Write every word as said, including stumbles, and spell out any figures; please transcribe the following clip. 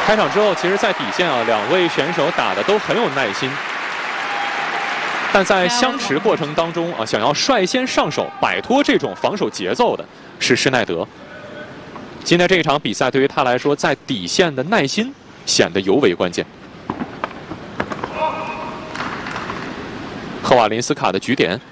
开场之后，其实，在底线啊，两位选手打的都很有耐心，但在相持过程当中啊，想要率先上手摆脱这种防守节奏的是施耐德。今天这一场比赛对于他来说，在底线的耐心显得尤为关键。赫瓦林斯卡的举点。